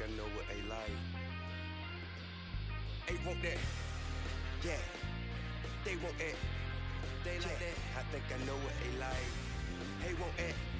I know what they like. They want that, yeah. They want it, they like that. I think I know what they like. They want it.